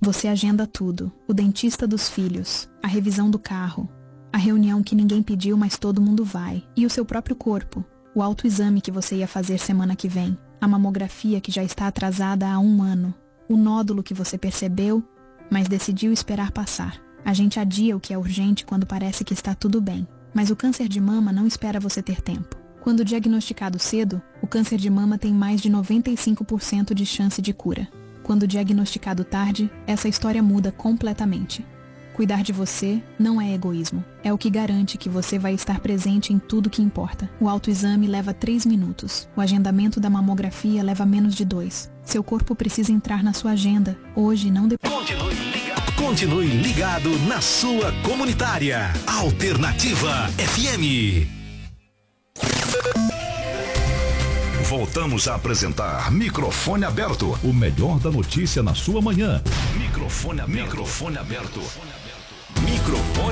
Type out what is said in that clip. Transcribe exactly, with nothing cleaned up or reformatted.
Você agenda tudo, o dentista dos filhos, a revisão do carro, a reunião que ninguém pediu mas todo mundo vai, e o seu próprio corpo, o autoexame que você ia fazer semana que vem, a mamografia que já está atrasada há um ano, o nódulo que você percebeu, mas decidiu esperar passar. A gente adia o que é urgente quando parece que está tudo bem, mas o câncer de mama não espera você ter tempo. Quando diagnosticado cedo, o câncer de mama tem mais de noventa e cinco por cento de chance de cura. Quando diagnosticado tarde, essa história muda completamente. Cuidar de você não é egoísmo. É o que garante que você vai estar presente em tudo que importa. O autoexame leva três minutos. O agendamento da mamografia leva menos de dois. Seu corpo precisa entrar na sua agenda. Hoje, não depois. Continue ligado. Continue ligado na sua comunitária. Alternativa F M. Voltamos a apresentar Microfone Aberto. O melhor da notícia na sua manhã. Microfone aberto. Microfone aberto. Microfone